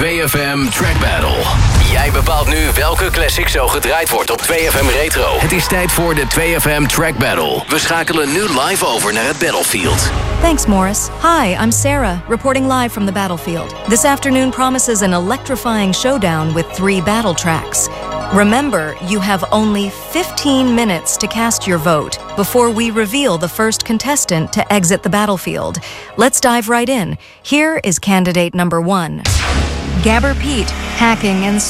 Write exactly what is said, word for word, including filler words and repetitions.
twee F M Track Battle. Jij bepaalt nu welke classic zo gedraaid wordt op twee F M Retro. Het is tijd voor de twee F M Track Battle. We schakelen nu live over naar het battlefield. Thanks, Morris. Hi, I'm Sarah, reporting live from the battlefield. This afternoon promises an electrifying showdown with three battle tracks. Remember, you have only fifteen minutes to cast your vote before we reveal the first contestant to exit the battlefield. Let's dive right in. Here is candidate number one. Gabber Pete, hacking and